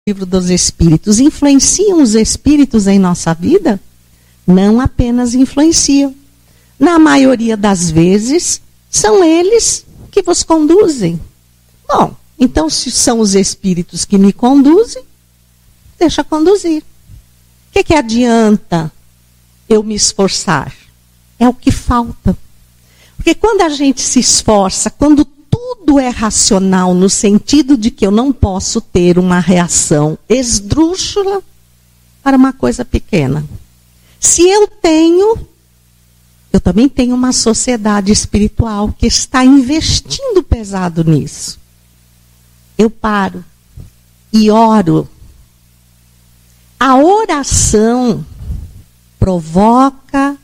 Livro dos Espíritos, influenciam os espíritos em nossa vida? Não apenas influenciam. Na maioria das vezes, são eles que vos conduzem. Bom, então se são os espíritos que me conduzem, deixa conduzir. O que adianta eu me esforçar? É o que falta. Porque quando a gente se esforça, quando tudo é racional, no sentido de que eu não posso ter uma reação esdrúxula para uma coisa pequena. Se eu também tenho uma sociedade espiritual que está investindo pesado nisso. Eu paro e oro. A oração provoca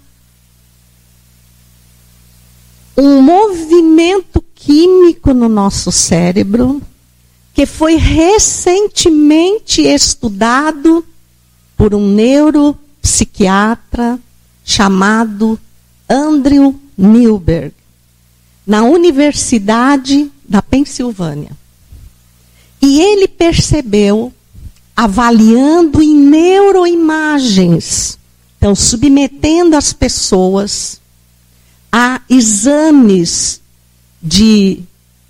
um movimento químico no nosso cérebro que foi recentemente estudado por um neuropsiquiatra chamado Andrew Newberg, na Universidade da Pensilvânia. E ele percebeu, avaliando em neuroimagens, então submetendo as pessoas a exames de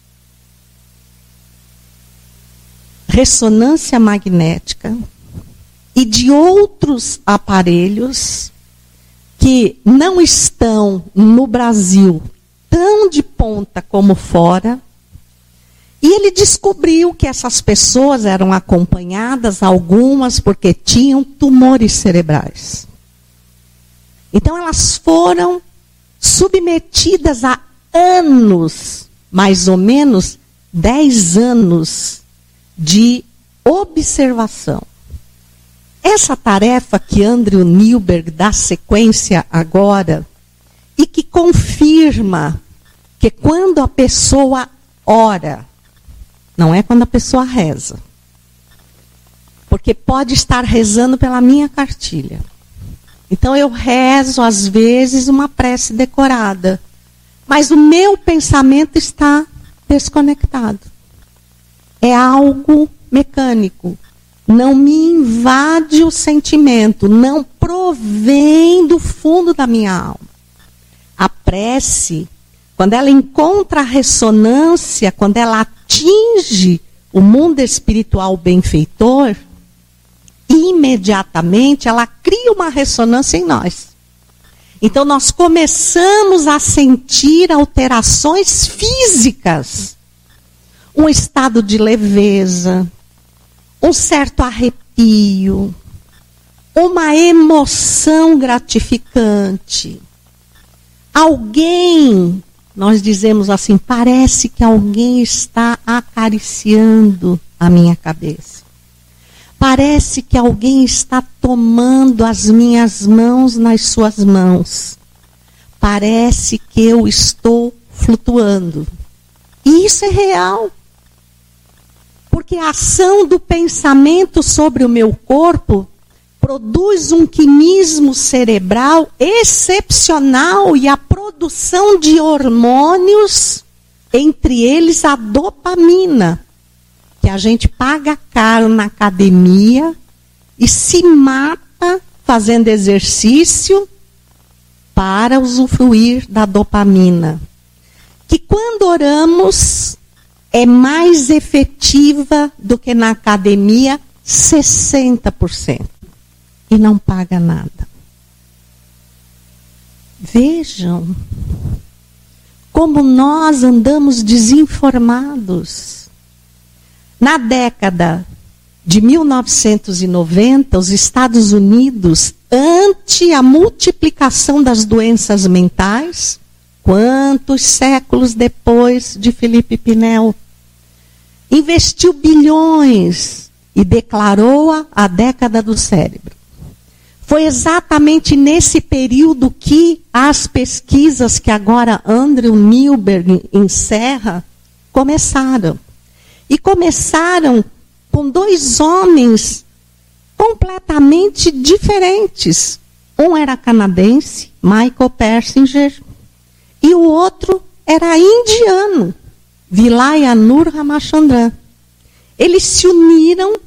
ressonância magnética e de outros aparelhos que não estão no Brasil tão de ponta como fora. E ele descobriu que essas pessoas eram acompanhadas, algumas porque tinham tumores cerebrais. Então elas foram submetidas a anos, mais ou menos 10 anos de observação. Essa tarefa que Andrew Newberg dá sequência agora e que confirma que quando a pessoa ora, não é quando a pessoa reza, porque pode estar rezando pela minha cartilha. Então eu rezo às vezes uma prece decorada, mas o meu pensamento está desconectado. É algo mecânico. Não me invade o sentimento, não provém do fundo da minha alma. A prece, quando ela encontra a ressonância, quando ela atinge o mundo espiritual benfeitor, imediatamente ela cria uma ressonância em nós. Então nós começamos a sentir alterações físicas. Um estado de leveza, um certo arrepio, uma emoção gratificante. Alguém, nós dizemos assim, parece que alguém está acariciando a minha cabeça. Parece que alguém está tomando as minhas mãos nas suas mãos. Parece que eu estou flutuando. E isso é real. Porque a ação do pensamento sobre o meu corpo produz um quimismo cerebral excepcional e a produção de hormônios, entre eles a dopamina, que a gente paga caro na academia e se mata fazendo exercício para usufruir da dopamina. Que quando oramos é mais efetiva do que na academia, 60%. E não paga nada. Vejam como nós andamos desinformados. Na década de 1990, os Estados Unidos, ante a multiplicação das doenças mentais, quantos séculos depois de Felipe Pinel, investiu bilhões e declarou-a a década do cérebro. Foi exatamente nesse período que as pesquisas que agora Andrew Newberg encerra começaram. E começaram com 2 homens completamente diferentes. Um era canadense, Michael Persinger, e o outro era indiano, Vilayanur Ramachandran. Eles se uniram